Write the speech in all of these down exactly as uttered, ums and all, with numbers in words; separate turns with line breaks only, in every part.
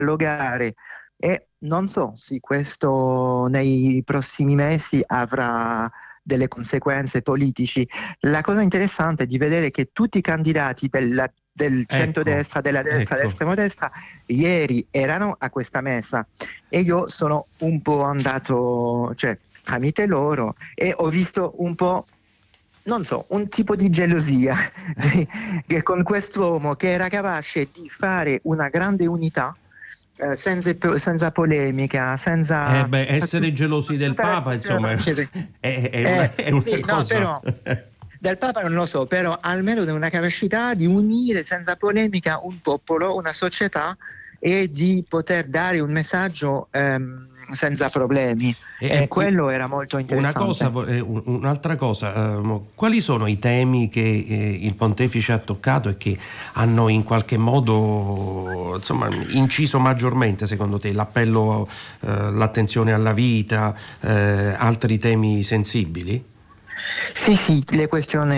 dialogare e non so se questo nei prossimi mesi avrà delle conseguenze politici. La cosa interessante è di vedere che tutti i candidati della, del
Ecco,
centrodestra, della destra,
ecco.
dell'estrema destra, ieri erano a questa messa e io sono un po' andato, cioè, tramite loro e ho visto un po', non so, un tipo di gelosia di- che con quest'uomo che era capace di fare una grande unità eh, senza, senza polemica, senza
Eh beh, essere gelosi del
tutta la
Papa,
discussione
insomma,
francese.
è, è una,
Eh,
è una
sì, no,
cosa.
però del Papa non lo so, però almeno una capacità di unire senza polemica un popolo, una società e di poter dare un messaggio ehm, senza problemi.
E-
E
e-
quello era molto
una cosa,
interessante.
vo- eh, un- un'altra cosa, ehm, quali sono i temi che eh, il pontefice ha toccato e che hanno in qualche modo, insomma, inciso maggiormente secondo te? L'appello, eh, l'attenzione alla vita, eh, altri temi sensibili?
Sì, sì, le questioni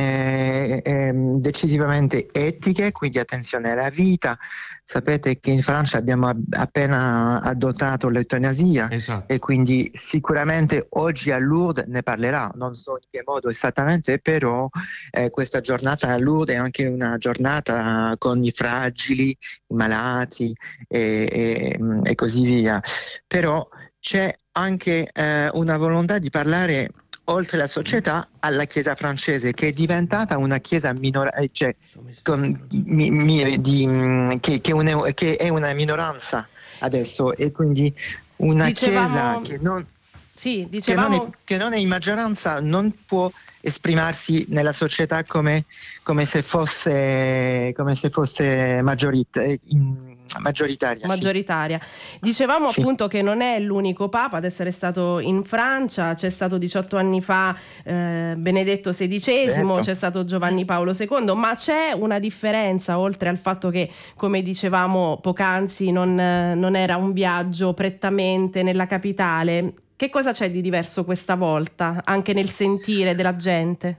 ehm, decisivamente etiche, quindi attenzione alla vita. Sapete che in Francia abbiamo ab- appena adottato l'eutanasia e
Esatto.
quindi sicuramente oggi a Lourdes ne parlerà, non so in che modo esattamente, però eh, questa giornata a Lourdes è anche una giornata con i fragili, i malati e, e- e così via. Però c'è anche eh, una volontà di parlare oltre la società alla Chiesa francese, che è diventata una Chiesa minorale, cioè, con- mi- mi- di- mm, che, che une- che è una minoranza adesso, e quindi una Chiesa
Dicevamo,
che non,
sì,
che non è,
dicevamo.
che non è in maggioranza non può esprimersi nella società come, come se fosse, come se fosse maggiorit- in- maggioritaria. Sì.
Maggioritaria. Dicevamo
Sì.
appunto che non è l'unico Papa ad essere stato in Francia, c'è stato diciotto anni fa eh, Benedetto sedicesimo,
Certo.
c'è stato Giovanni Paolo secondo, ma c'è una differenza oltre al fatto che, come dicevamo poc'anzi, non, eh, non era un viaggio prettamente nella capitale. Che cosa c'è di diverso questa volta, anche nel sentire della gente?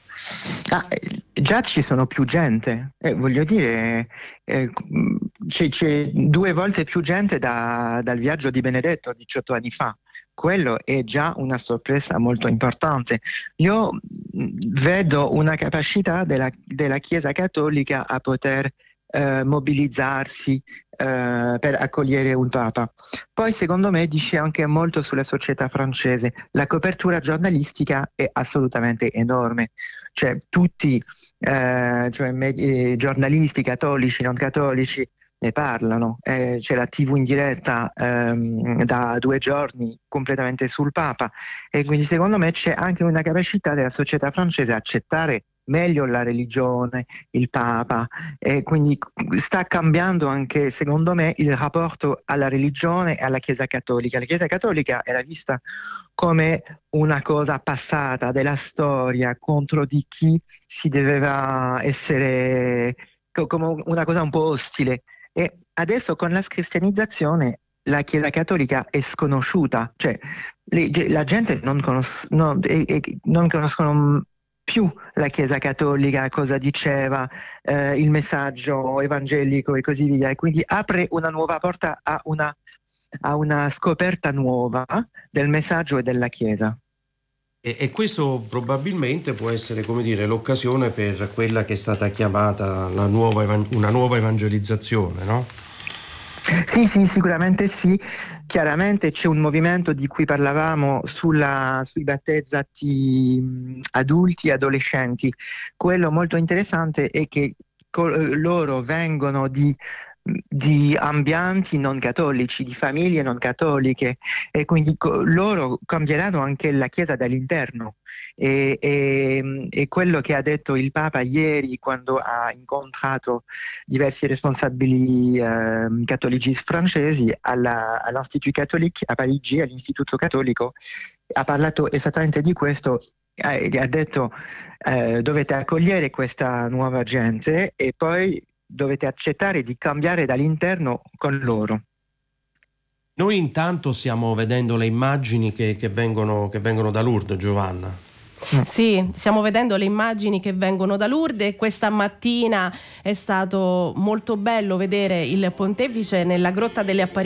Ah, eh, già ci sono più gente, eh, voglio dire, eh, mh, c'è, c'è due volte più gente da- dal viaggio di Benedetto diciotto anni fa. Quello è già una sorpresa molto importante. Io mh, vedo una capacità della, della Chiesa Cattolica a poter eh, mobilizzarsi eh, per accogliere un Papa. Poi secondo me dice anche molto sulla società francese. La copertura giornalistica è assolutamente enorme, cioè tutti, eh, cioè med- eh, giornalisti cattolici, non cattolici, ne parlano. Eh, c'è la tivù in diretta ehm, da due giorni completamente sul Papa e quindi secondo me c'è anche una capacità della società francese a accettare meglio la religione, il Papa, e quindi sta cambiando anche, secondo me, il rapporto alla religione e alla Chiesa Cattolica. La Chiesa Cattolica era vista come una cosa passata della storia contro di chi si doveva essere co- come una cosa un po' ostile. E adesso con la cristianizzazione la Chiesa Cattolica è sconosciuta, cioè le- la gente non, conos- no, e- e- non conoscono più la Chiesa Cattolica, cosa diceva, eh, il messaggio evangelico e così via, e quindi apre una nuova porta a una, a una scoperta nuova del messaggio e della Chiesa.
E, e questo probabilmente può essere, come dire, l'occasione per quella che è stata chiamata la nuova evan- una nuova evangelizzazione, no?
Sì, sì, sicuramente sì. Chiaramente c'è un movimento di cui parlavamo sulla- sui battezzati mh, adulti e adolescenti. Quello molto interessante è che co- loro vengono di, di ambienti non cattolici, di famiglie non cattoliche e quindi co- loro cambieranno anche la Chiesa dall'interno. E, e- e quello che ha detto il Papa ieri quando ha incontrato diversi responsabili ehm, cattolici francesi alla- all'Institut Catholique a Parigi, all'Istituto Cattolico, ha parlato esattamente di questo. eh, Ha detto eh, dovete accogliere questa nuova gente e poi dovete accettare di cambiare dall'interno con loro.
Noi intanto stiamo vedendo le immagini che, che vengono, che vengono da Lourdes, Giovanna.
Sì, stiamo vedendo le immagini che vengono da Lourdes e questa mattina è stato molto bello vedere il pontefice nella Grotta delle Apparizioni